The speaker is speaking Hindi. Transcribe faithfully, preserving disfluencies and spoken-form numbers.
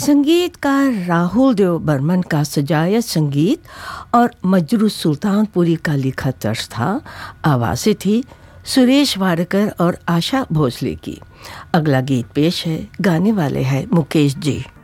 संगीतकार राहुल देव बर्मन का सजाया संगीत और मजरू सुल्तानपुरी का लिखा तर्ज था। आवाज़ें थी सुरेश वाडकर और आशा भोसले की। अगला गीत पेश है, गाने वाले हैं मुकेश जी।